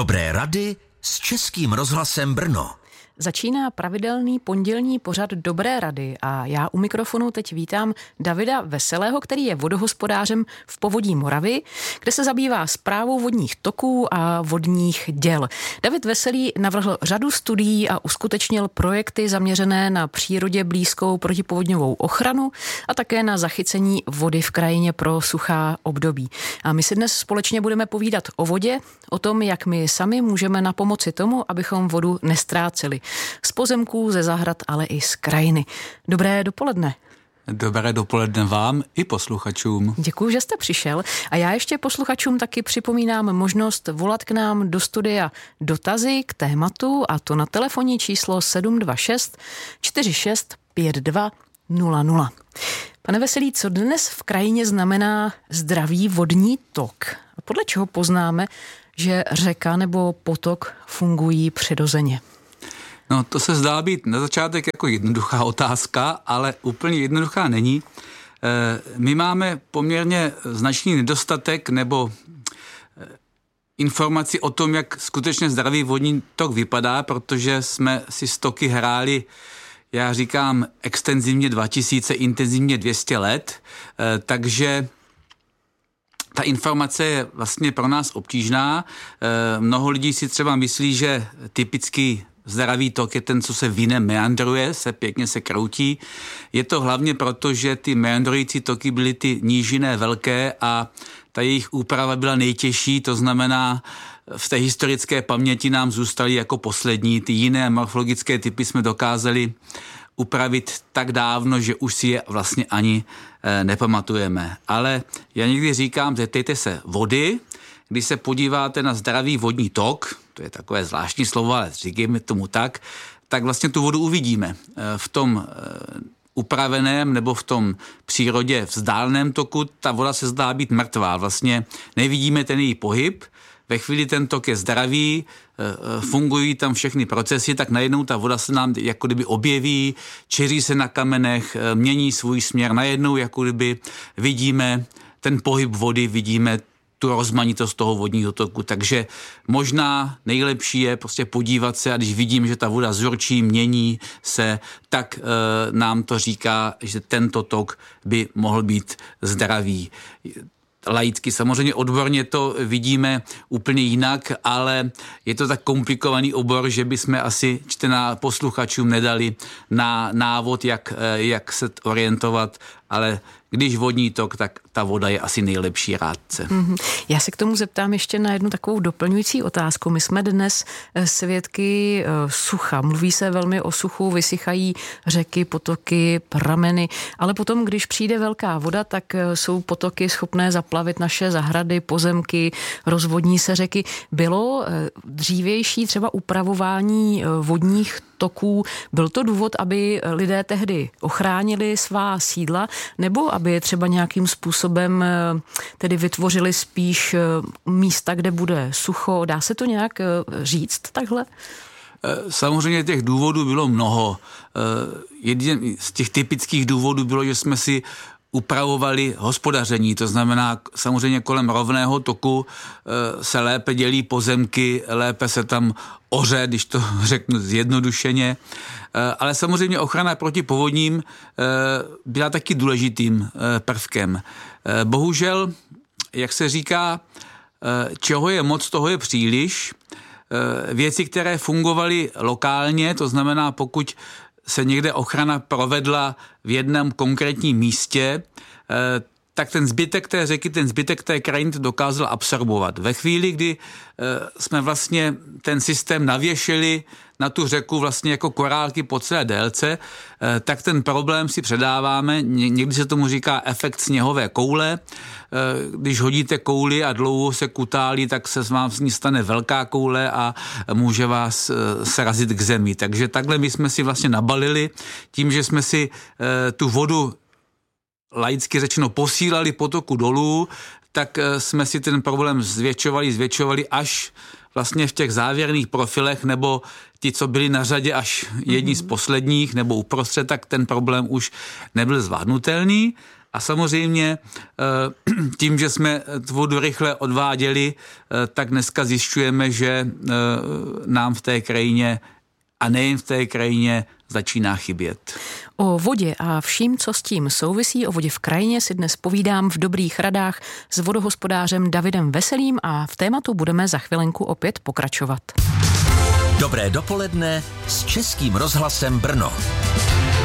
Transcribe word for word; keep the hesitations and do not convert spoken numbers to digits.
Dobré rady s Českým rozhlasem Brno. Začíná pravidelný pondělní pořad Dobré rady a já u mikrofonu teď vítám Davida Veselého, který je vodohospodářem v Povodí Moravy, kde se zabývá správou vodních toků a vodních děl. David Veselý navrhl řadu studií a uskutečnil projekty zaměřené na přírodě blízkou protipovodňovou ochranu a také na zachycení vody v krajině pro suchá období. A my si dnes společně budeme povídat o vodě, o tom, jak my sami můžeme napomoci tomu, abychom vodu nestráceli. Z pozemků, ze zahrad, ale i z krajiny. Dobré dopoledne. Dobré dopoledne vám i posluchačům. Děkuji, že jste přišel. A já ještě posluchačům taky připomínám možnost volat k nám do studia dotazy k tématu, a to na telefonní číslo sedm dva šest čtyři šest pět dva nula nula. Pane Veselý, co dnes v krajině znamená zdravý vodní tok? A podle čeho poznáme, že řeka nebo potok fungují přirozeně? No, to se zdá být na začátek jako jednoduchá otázka, ale úplně jednoduchá není. My máme poměrně značný nedostatek nebo informaci o tom, jak skutečně zdravý vodní tok vypadá, protože jsme si z toky hráli, já říkám, extenzivně dva tisíce, intenzivně dvě stě let, takže ta informace je vlastně pro nás obtížná. Mnoho lidí si třeba myslí, že typický zdravý tok je ten, co se vínem meandruje, se pěkně se kroutí. Je to hlavně proto, že ty meandrující toky byly ty nížinné velké a ta jejich úprava byla nejtěžší, to znamená, v té historické paměti nám zůstaly jako poslední. Ty jiné morfologické typy jsme dokázali upravit tak dávno, že už si je vlastně ani e, nepamatujeme. Ale já někdy říkám, zeptejte se vody, když se podíváte na zdravý vodní tok, to je takové zvláštní slovo, ale říkáme tomu tak, tak vlastně tu vodu uvidíme. V tom upraveném nebo v tom přírodě vzdáleném toku ta voda se zdá být mrtvá. Vlastně nevidíme ten její pohyb. Ve chvíli ten tok je zdravý, fungují tam všechny procesy, tak najednou ta voda se nám jako kdyby objeví, čeří se na kamenech, mění svůj směr. Najednou jako kdyby vidíme ten pohyb vody, vidíme tu rozmanitost toho vodního toku. Takže možná nejlepší je prostě podívat se a když vidím, že ta voda zurčí, mění se, tak e, nám to říká, že tento tok by mohl být zdravý. Laicky, samozřejmě odborně to vidíme úplně jinak, ale je to tak komplikovaný obor, že bychom asi čtená posluchačům nedali na návod, jak, jak se orientovat, ale když vodní tok, tak ta voda je asi nejlepší rádce. Mm-hmm. Já se k tomu zeptám ještě na jednu takovou doplňující otázku. My jsme dnes svědky sucha. Mluví se velmi o suchu, vysychají řeky, potoky, prameny, ale potom, když přijde velká voda, tak jsou potoky schopné zaplavit naše zahrady, pozemky, rozvodní se řeky. Bylo dřívější třeba upravování vodních toků, byl to důvod, aby lidé tehdy ochránili svá sídla, nebo aby je třeba nějakým způsobem tedy vytvořili spíš místa, kde bude sucho? Dá se to nějak říct takhle? Samozřejmě těch důvodů bylo mnoho. Jeden z těch typických důvodů bylo, že jsme si upravovali hospodaření, to znamená samozřejmě kolem rovného toku se lépe dělí pozemky, lépe se tam oře, když to řeknu zjednodušeně, ale samozřejmě ochrana proti povodním byla taky důležitým prvkem. Bohužel, jak se říká, čeho je moc, toho je příliš. Věci, které fungovaly lokálně, to znamená, pokud se někde ochrana provedla v jednom konkrétním místě, tak ten zbytek té řeky, ten zbytek té krajiny to dokázal absorbovat. Ve chvíli, kdy jsme vlastně ten systém navěšili na tu řeku vlastně jako korálky po celé délce, tak ten problém si předáváme. Někdy se tomu říká efekt sněhové koule. Když hodíte kouli a dlouho se kutálí, tak se vám z ní stane velká koule a může vás srazit k zemi. Takže takhle my jsme si vlastně nabalili tím, že jsme si tu vodu laicky řečeno posílali potoku dolů, tak jsme si ten problém zvětšovali, zvětšovali až vlastně v těch závěrných profilech, nebo ti, co byli na řadě až jedni mm-hmm. z posledních, nebo uprostřed, tak ten problém už nebyl zvládnutelný. A samozřejmě tím, že jsme tu vodu rychle odváděli, tak dneska zjišťujeme, že nám v té krajině a nejen v té krajině začíná chybět. O vodě a vším, co s tím souvisí, o vodě v krajině si dnes povídám v Dobrých radách s vodohospodářem Davidem Veselým a v tématu budeme za chvilenku opět pokračovat. Dobré dopoledne s Českým rozhlasem Brno.